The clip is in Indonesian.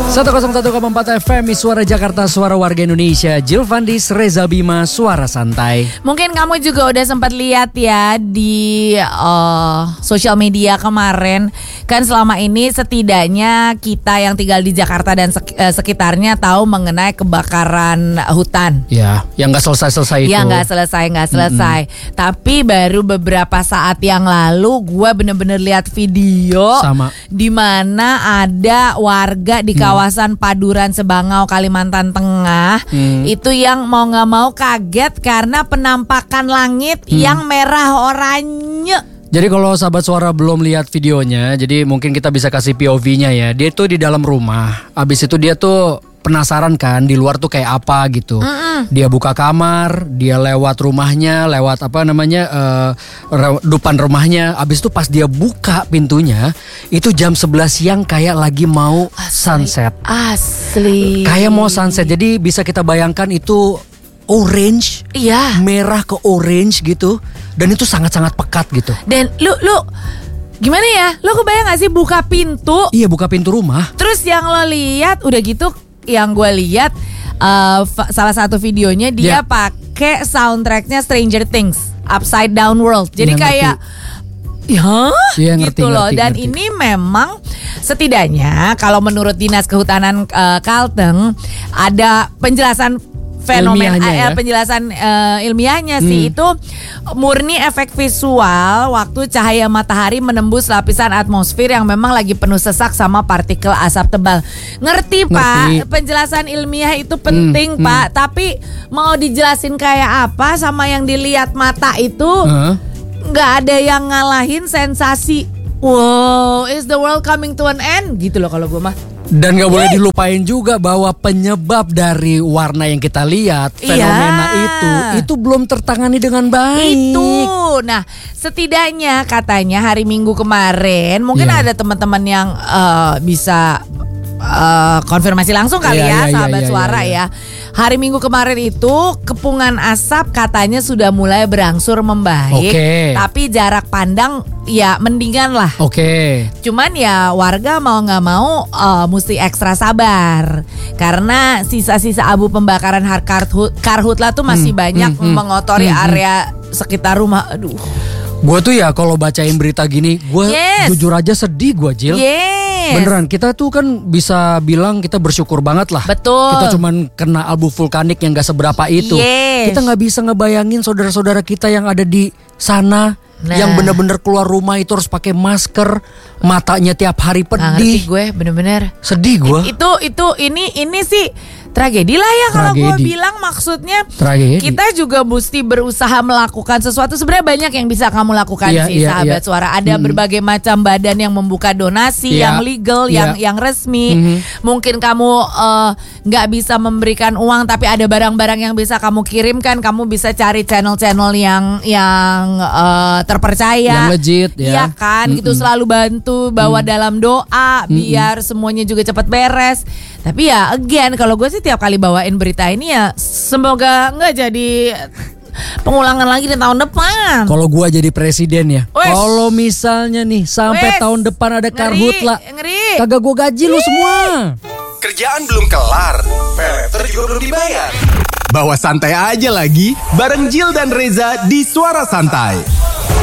101,4 FM Suara Jakarta, suara warga Indonesia. Jill Vandis, Reza Bima, suara santai. Mungkin kamu juga udah sempat lihat ya di sosial media kemarin. Kan selama ini setidaknya kita yang tinggal di Jakarta dan sekitarnya tahu mengenai kebakaran hutan. Ya, yang gak selesai-selesai itu. Ya gak selesai. Tapi baru beberapa saat yang lalu gue bener-bener lihat video di mana ada warga di kawasan Paduran Sebangau, Kalimantan Tengah, itu yang mau gak mau kaget karena penampakan langit yang merah oranye. Jadi kalau sahabat suara belum lihat videonya, jadi mungkin kita bisa kasih POV-nya ya. Dia tuh di dalam rumah, abis itu dia tuh penasaran kan di luar tuh kayak apa gitu. Dia buka kamar, dia lewat rumahnya, lewat depan rumahnya. Abis itu pas dia buka pintunya, itu jam 11 siang kayak lagi mau sunset. Asli. Kayak mau sunset. Jadi bisa kita bayangkan itu orange, merah ke orange gitu. Dan itu sangat-sangat pekat gitu. Dan lu gimana ya? Lu kebayang gak sih buka pintu? Iya, buka pintu rumah. Terus yang lo lihat udah gitu, yang gue lihat salah satu videonya dia pakai soundtracknya Stranger Things, Upside Down World. Jadi kayak gitu loh. Dan ini memang setidaknya kalau menurut Dinas Kehutanan Kalteng ada penjelasan fenomena penjelasan ilmiahnya sih, itu murni efek visual waktu cahaya matahari menembus lapisan atmosfer yang memang lagi penuh sesak sama partikel asap tebal. Ngerti Pak, penjelasan ilmiah itu penting Pak, tapi mau dijelasin kayak apa sama yang dilihat mata itu nggak ada yang ngalahin sensasi. Wow, is the world coming to an end? Gitu loh kalau gue mah. Dan gak boleh dilupain juga bahwa penyebab dari warna yang kita lihat, fenomena itu belum tertangani dengan baik. Itu, nah setidaknya katanya hari Minggu kemarin, mungkin ada teman-teman yang bisa konfirmasi langsung kali sahabat suara ya. Hari Minggu kemarin itu kepungan asap katanya sudah mulai berangsur membaik, tapi jarak pandang ya mendingan lah. Cuman ya warga mau nggak mau mesti ekstra sabar karena sisa-sisa abu pembakaran karhutla tuh masih banyak mengotori area sekitar rumah. Aduh. Gue tuh ya kalau bacain berita gini, gue jujur aja sedih gue, Jil. Beneran, kita tuh kan bisa bilang kita bersyukur banget lah. Betul. Kita cuman kena abu vulkanik yang gak seberapa itu. Kita gak bisa ngebayangin saudara-saudara kita yang ada di sana, yang bener-bener keluar rumah itu harus pakai masker, matanya tiap hari pedih. Ngerti gue, bener-bener sedih gue. Ini sih tragedi lah ya kalau gue bilang, maksudnya kita juga mesti berusaha melakukan sesuatu. Sebenarnya banyak yang bisa kamu lakukan sahabat suara. Ada berbagai macam badan yang membuka donasi yang legal, yang resmi. Mungkin kamu nggak bisa memberikan uang, tapi ada barang-barang yang bisa kamu kirimkan. Kamu bisa cari channel-channel yang terpercaya, yang legit, ya kan? Gitu selalu bantu, bawa dalam doa biar semuanya juga cepat beres. Tapi ya again, kalau gue sih tiap kali bawain berita ini ya semoga nggak jadi pengulangan lagi di tahun depan. Kalau gue jadi presiden ya, kalau misalnya nih sampai tahun depan ada karhutla, kagak gue gaji lu semua. Kerjaan belum kelar, peleter juga belum dibayar. Bawa santai aja lagi bareng Jill dan Reza di Suara Santai.